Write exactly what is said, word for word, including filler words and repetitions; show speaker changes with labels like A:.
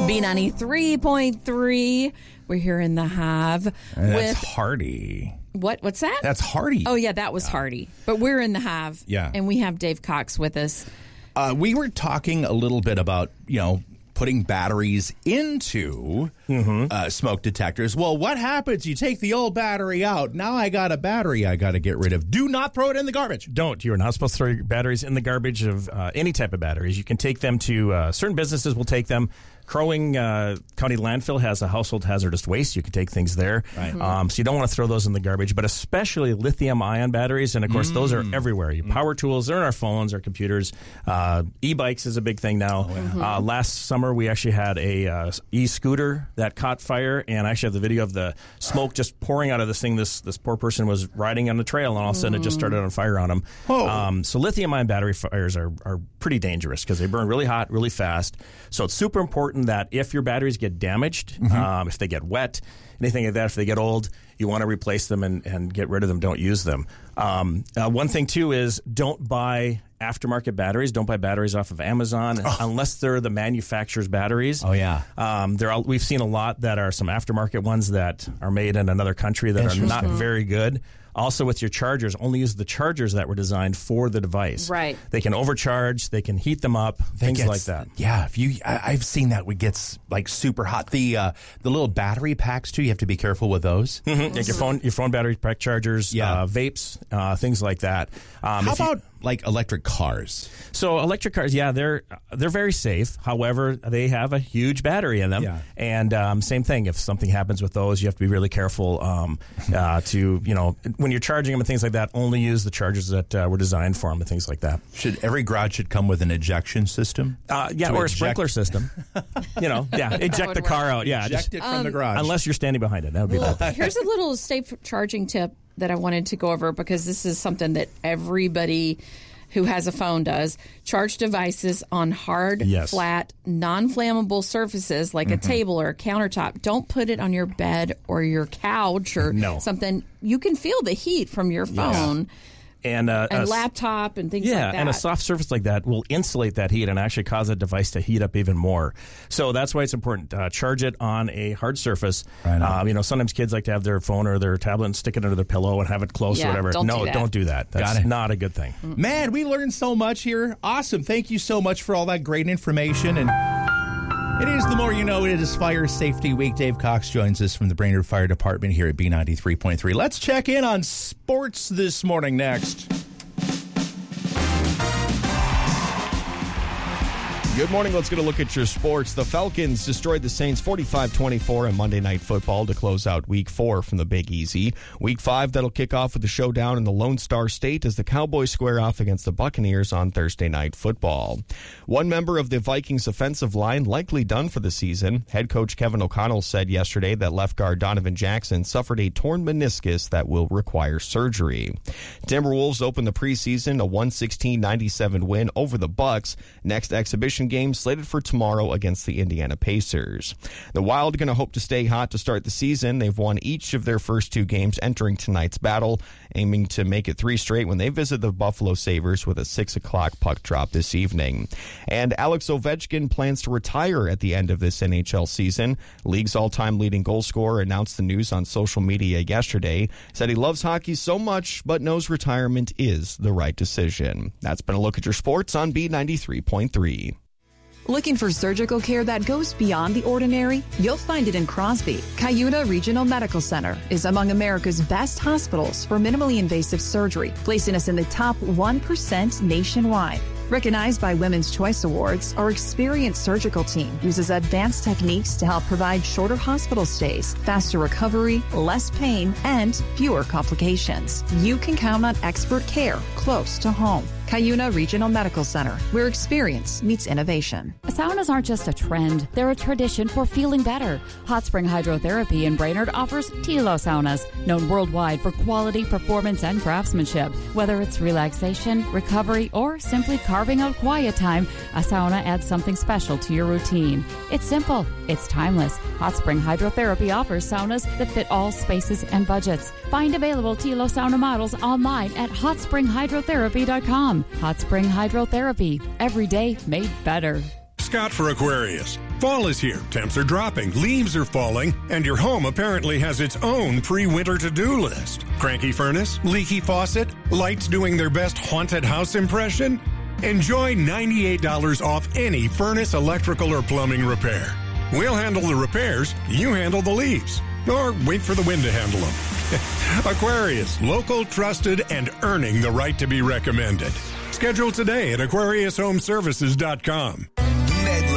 A: B ninety-three point three. We're here in the Hive
B: And
A: with
B: that's Hardy.
A: What? What's that?
B: That's Hardy.
A: Oh, yeah, that was yeah. Hardy. But we're in the Hive.
B: Yeah.
A: And we have Dave Cox with us.
B: Uh, we were talking a little bit about, you know, putting batteries into mm-hmm. uh, smoke detectors. Well, what happens? You take the old battery out. Now I got a battery I got to get rid of. Do not throw it in the garbage.
C: Don't. You're not supposed to throw your batteries in the garbage of uh, any type of batteries. You can take them to, uh, certain businesses will take them. Crow Wing uh, County Landfill has a household hazardous waste. You can take things there. Right. Mm-hmm. Um, so you don't want to throw those in the garbage, but especially lithium-ion batteries. And, of course, mm. those are everywhere. Your power tools, they're in our phones, our computers. Uh, e-bikes is a big thing now. Oh, yeah. mm-hmm. uh, last summer, we actually had a uh, e-scooter that caught fire, and I actually have the video of the smoke just pouring out of this thing. This this poor person was riding on the trail, and all of a sudden mm. it just started on fire on him. Um, so lithium-ion battery fires are, are pretty dangerous because they burn really hot, really fast. So it's super important that if your batteries get damaged, mm-hmm. um, if they get wet, anything like that, if they get old, you want to replace them and, and get rid of them. Don't use them. Um, uh, one thing, too, is don't buy aftermarket batteries. Don't buy batteries off of Amazon oh. unless they're the manufacturer's batteries.
B: Oh, yeah.
C: Um, there are, we've seen a lot that are some aftermarket ones that are made in another country that are not very good. Also, with your chargers, only use the chargers that were designed for the device.
A: Right.
C: They can overcharge. They can heat them up. Things
B: gets,
C: like that.
B: Yeah. If you, I, I've seen that. It gets like super hot. The uh, the little battery packs too. You have to be careful with those.
C: Mm-hmm. Like your phone, your phone battery pack chargers.
B: Yeah.
C: Uh, vapes. Uh, things like that.
B: Um, How about? You, like electric cars.
C: So electric cars, yeah, they're they're very safe. However, they have a huge battery in them.
B: Yeah.
C: And um, same thing, if something happens with those, you have to be really careful um, uh, to, you know, when you're charging them and things like that, only use the chargers that uh, were designed for them and things like that.
B: Should every garage should come with an ejection system?
C: Uh, yeah, or eject- a sprinkler system. You know, yeah, eject the car out. Yeah,
B: eject
C: just,
B: it from
A: um,
B: the garage.
C: Unless you're standing behind it. That would be
A: well,
C: bad.
A: Here's a little safe charging tip that I wanted to go over because this is something that everybody who has a phone does. Charge devices on hard,
C: yes.
A: flat, non-flammable surfaces like mm-hmm. a table or a countertop. Don't put it on your bed or your couch or
C: no.
A: something. You can feel the heat from your phone.
C: Yeah. And, uh,
A: and
C: a,
A: laptop and things
C: yeah,
A: like that.
C: And a soft surface like that will insulate that heat and actually cause a device to heat up even more. So that's why it's important. Uh, charge it on a hard surface.
B: Right
C: um, you know, sometimes kids like to have their phone or their tablet and stick it under their pillow and have it close
A: yeah,
C: or whatever.
A: Don't
C: no,
A: do that.
C: don't do that. That's not a good thing.
B: Mm-mm. Man, we learned so much here. Awesome. Thank you so much for all that great information. And it is The More You Know. It is Fire Safety Week. Dave Cox joins us from the Brainerd Fire Department here at B ninety-three point three. Let's check in on sports this morning next.
D: Good morning. Let's get a look at your sports. The Falcons destroyed the Saints forty-five twenty-four in Monday Night Football to close out Week four from the Big Easy. Week five, that'll kick off with the showdown in the Lone Star State as the Cowboys square off against the Buccaneers on Thursday Night Football. One member of the Vikings offensive line likely done for the season. Head coach Kevin O'Connell said yesterday that left guard Donovan Jackson suffered a torn meniscus that will require surgery. Timberwolves opened the preseason a one sixteen ninety-seven win over the Bucks. Next exhibition game slated for tomorrow against the Indiana Pacers. The Wild are going to hope to stay hot to start the season. They've won each of their first two games entering tonight's battle, aiming to make it three straight when they visit the Buffalo Sabres with a six o'clock puck drop this evening. And Alex Ovechkin plans to retire at the end of this N H L season. League's all-time leading goal scorer announced the news on social media yesterday, said he loves hockey so much but knows retirement is the right decision. That's been a look at your sports on B ninety-three point three.
E: Looking for surgical care that goes beyond the ordinary? You'll find it in Crosby. Cuyuna Regional Medical Center is among America's best hospitals for minimally invasive surgery, placing us in the top one percent nationwide. Recognized by Women's Choice Awards, our experienced surgical team uses advanced techniques to help provide shorter hospital stays, faster recovery, less pain, and fewer complications. You can count on expert care close to home. Cuyuna Regional Medical Center, where experience meets innovation.
F: Saunas aren't just a trend, they're a tradition for feeling better. Hot Spring Hydrotherapy in Brainerd offers Tilo Saunas, known worldwide for quality, performance, and craftsmanship. Whether it's relaxation, recovery, or simply carving out quiet time, a sauna adds something special to your routine. It's simple, it's timeless. Hot Spring Hydrotherapy offers saunas that fit all spaces and budgets. Find available Tilo sauna models online at hot spring hydrotherapy dot com. Hot Spring Hydrotherapy, every day made better.
G: Scott for Aquarius. Fall is here, temps are dropping, leaves are falling, and your home apparently has its own pre-winter to-do list. Cranky furnace? Leaky faucet? Lights doing their best haunted house impression? Enjoy ninety-eight dollars off any furnace, electrical, or plumbing repair. We'll handle the repairs, you handle the leaves. Or wait for the wind to handle them. Aquarius, local, trusted, and earning the right to be recommended. Schedule today at Aquarius Home Services dot com.